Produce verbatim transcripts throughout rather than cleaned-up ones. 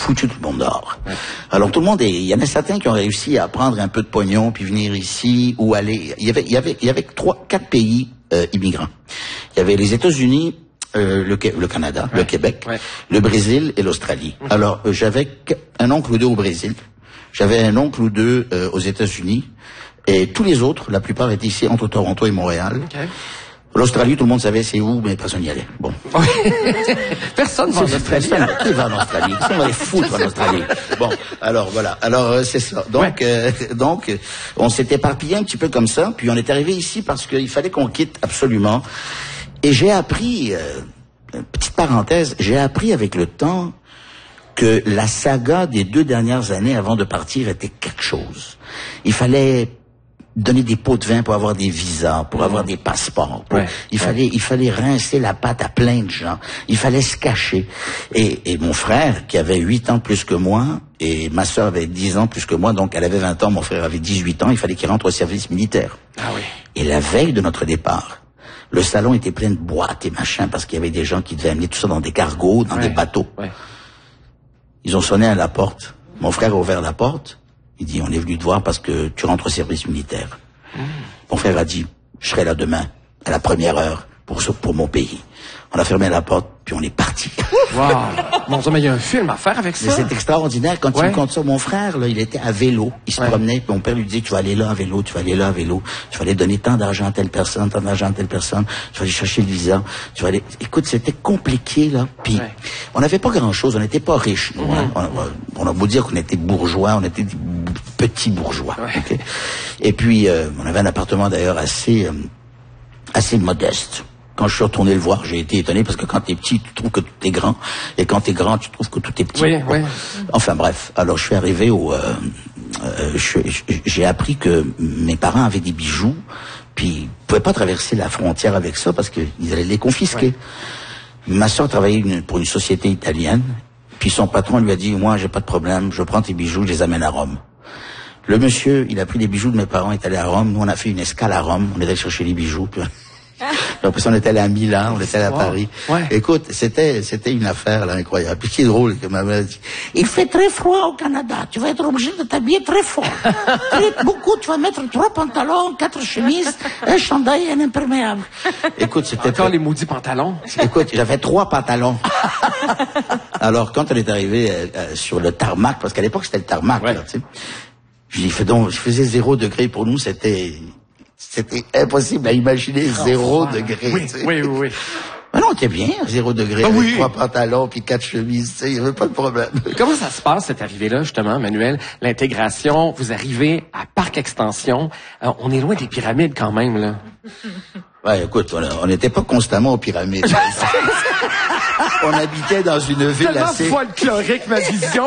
foutu tout le monde dehors. Ouais. Alors tout le monde, est, il y en a certains qui ont réussi à prendre un peu de pognon puis venir ici ou aller. Il y avait, il y avait, il y avait trois, quatre pays euh, immigrants. Il y avait les États-Unis, euh, le, le Canada, ouais. le Québec, ouais. le Brésil et l'Australie. Mmh. Alors euh, j'avais un oncle ou deux au Brésil, j'avais un oncle ou deux euh, aux États-Unis et tous les autres, la plupart étaient ici entre Toronto et Montréal. Okay. L'Australie, tout le monde savait c'est où, mais personne n'y allait. Bon. Personne va en Australie. Personne, qui va en Australie? Qui va les foutre en Australie? Bon, alors voilà. Alors euh, c'est ça. Donc, ouais. euh, donc, on s'est éparpillé un petit peu comme ça, puis on est arrivé ici parce qu'il fallait qu'on quitte absolument. Et j'ai appris, euh, petite parenthèse, j'ai appris avec le temps que la saga des deux dernières années avant de partir était quelque chose. Il fallait donner des pots de vin pour avoir des visas, pour mmh. avoir des passeports. Pour, ouais. Il fallait, ouais. il fallait rincer la patte à plein de gens. Il fallait se cacher. Et, et mon frère, qui avait huit ans plus que moi, et ma sœur avait dix ans plus que moi, donc elle avait vingt ans, mon frère avait dix-huit ans, il fallait qu'il rentre au service militaire. Ah oui. Et la veille de notre départ, le salon était plein de boîtes et machins, parce qu'il y avait des gens qui devaient amener tout ça dans des cargos, dans ouais. des bateaux. Ouais. Ils ont sonné à la porte. Mon frère a ouvert la porte. Il dit, on est venu te voir parce que tu rentres au service militaire. Mmh. Mon frère a dit, je serai là demain, à la première heure, pour, pour mon pays. On a fermé la porte, puis on est parti. Wow! Mon Dieu, mais il y a un film à faire avec ça. Mais c'est extraordinaire. Quand ouais. tu me comptes ça, mon frère, là, il était à vélo. Il se ouais. promenait, puis mon père lui disait, tu vas aller là à vélo, tu vas aller là à vélo. Tu vas aller donner tant d'argent à telle personne, tant d'argent à telle personne. Tu vas aller chercher le visa. Tu vas aller... Écoute, c'était compliqué, là. Puis, ouais. on n'avait pas grand-chose. On n'était pas riches, nous. Hein. Mm-hmm. On, on a beau dire qu'on était bourgeois. On était des petits bourgeois. Ouais. Okay? Et puis, euh, on avait un appartement, d'ailleurs, assez, euh, assez modeste. Quand je suis retourné le voir, j'ai été étonné parce que quand t'es petit, tu trouves que tout est grand. Et quand t'es grand, tu trouves que tout est petit. Oui, bon. oui. Enfin bref. Alors je suis arrivé au... Euh, euh, je, j'ai appris que mes parents avaient des bijoux. Puis ils pouvaient pas traverser la frontière avec ça parce qu'ils allaient les confisquer. Oui. Ma soeur travaillait une, pour une société italienne. Puis son patron lui a dit, moi j'ai pas de problème, je prends tes bijoux, je les amène à Rome. Le monsieur, il a pris les bijoux de mes parents, est allé à Rome. Nous on a fait une escale à Rome. On est allé chercher les bijoux. Puis... Après ça, on était allé à Milan, on était allé à wow. Paris. Ouais. Écoute, c'était, c'était une affaire, là, incroyable. Puis, ce qui est drôle, que ma mère dit, il fait très froid au Canada. Tu vas être obligé de t'habiller très fort. Très, beaucoup, tu vas mettre trois pantalons, quatre chemises, un chandail et un imperméable. Écoute, c'était... Encore très... les maudits pantalons. Écoute, j'avais trois pantalons. Alors, quand on est arrivé euh, euh, sur le tarmac, parce qu'à l'époque, c'était le tarmac, ouais. là, tu sais. Je dis, donc, je faisais zéro degré pour nous, c'était... C'était impossible à imaginer oh, zéro wow. degré. Oui, tu sais. oui, oui, oui. Mais non, t'es bien, zéro degré, ah, avec oui. trois pantalons puis quatre chemises, tu sais, il n'y avait pas de problème. Comment ça se passe, cette arrivée-là, justement, Manuel? L'intégration, vous arrivez à Parc Extension. Euh, on est loin des pyramides, quand même, là. Ouais, écoute, on n'était pas constamment aux pyramides. On habitait dans une ville tellement assez... folklorique, ma vision.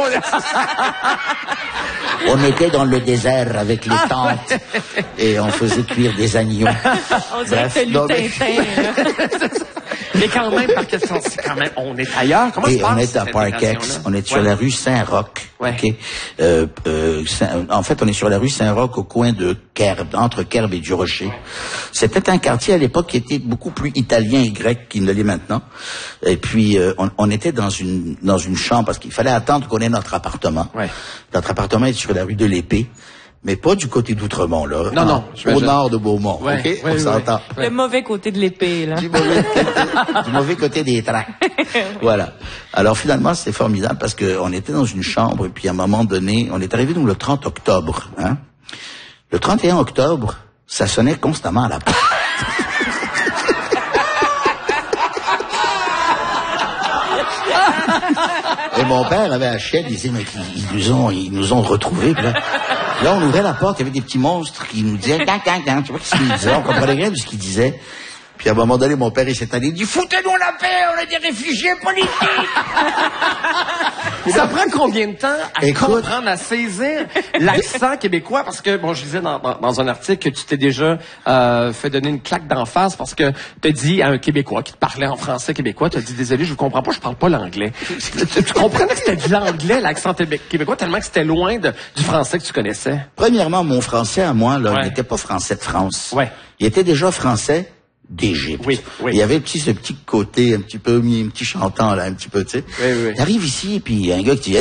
On était dans le désert avec les tentes et on faisait cuire des agneaux. On dirait que t'as lu Tintin. Mais quand même, Parc Extension, c'est quand même, on est ailleurs. Comment et se passe on est à Parc Ex, on est sur ouais. la rue Saint-Roch. Ouais. Okay. Euh, euh, Saint, en fait, on est sur la rue Saint-Roch au coin de Kerb, entre Kerb et du Rocher. C'était un quartier à l'époque qui était beaucoup plus italien et grec qu'il ne l'est maintenant. Et puis, euh, on, on était dans une dans une chambre parce qu'il fallait attendre qu'on ait notre appartement. Ouais. Notre appartement est sur la rue de l'Épée. Mais pas du côté d'Outremont, là. Non, non. Au nord de Beaumont, ouais, OK? Ouais, on ouais, s'entend. Ouais. Le mauvais côté de l'épée, là. Du mauvais côté, du mauvais côté des trains. Voilà. Alors, finalement, c'était formidable parce que on était dans une chambre et puis à un moment donné, on est arrivé nous le trente octobre, hein. Le trente et un octobre, ça sonnait constamment à la porte. Et mon père avait acheté, il disait, mais ils, ils nous ont, ils nous ont retrouvés, là. Là, on ouvrait la porte, il y avait des petits monstres qui nous disaient, gang, gang, gang, tu vois ce qu'ils disaient, on comprenait rien de ce qu'ils disaient. Puis à un moment donné, mon père, il s'est allé, il dit, foutez-nous la paix, on est des réfugiés politiques! Ça prend combien de temps à Écoute, comprendre, à saisir l'accent québécois? Parce que, bon, je disais dans, dans, dans un article que tu t'es déjà euh, fait donner une claque d'en face parce que t'as dit à un Québécois qui te parlait en français québécois, t'as dit, désolé, je vous comprends pas, je parle pas l'anglais. tu, tu comprenais que c'était de l'anglais, l'accent québécois, tellement que c'était loin de, du français que tu connaissais? Premièrement, mon français à moi, là, ouais. n'était pas français de France. Ouais. Il était déjà français d'Égypte. Oui, oui. Il y avait petit, ce petit côté un petit peu, un petit chantant, là, un petit peu, tu sais. Oui, oui. T'arrives ici, puis il y a un gars qui dit,